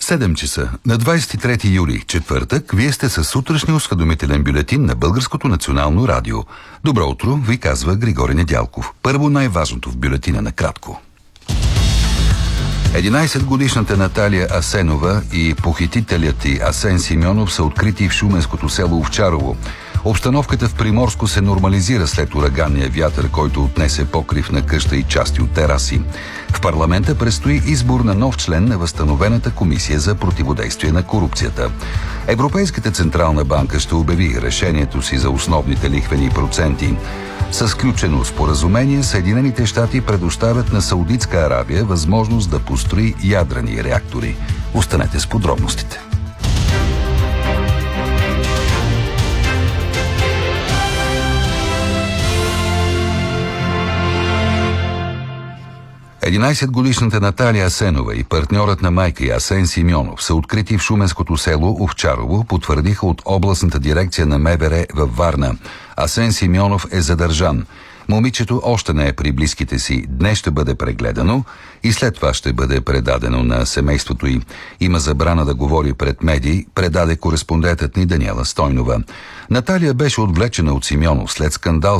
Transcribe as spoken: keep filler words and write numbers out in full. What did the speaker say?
седем часа на двадесет и трети юли, четвъртък, вие сте със сутрешния осведомителен бюлетин на Българското национално радио. Добро утро, ви казва Григорий Недялков. Първо най-важното в бюлетина накратко. единадесетгодишната Наталия Асенова и похитителят й Асен Симеонов са открити в шуменското село Овчарово. Обстановката в Приморско се нормализира след ураганния вятър, който отнесе покрив на къща и части от тераси. В парламента предстои избор на нов член на възстановената комисия за противодействие на корупцията. Европейската централна банка ще обяви решението си за основните лихвени проценти. С сключено споразумение Съединените щати предоставят на Саудитска Арабия възможност да построи ядрени реактори. Останете с подробностите. единадесетгодишната Наталия Асенова и партньорът на майка й Асен Симеонов са открити в шуменското село Овчарово, потвърдиха от областната дирекция на МВР във Варна. Асен Симеонов е задържан. Момичето още не е при близките си. Днес ще бъде прегледано и след това ще бъде предадено на семейството й. Има забрана да говори пред медии, предаде кореспондентът ни Даниела Стойнова. Наталия беше отвлечена от Симеонов след скандал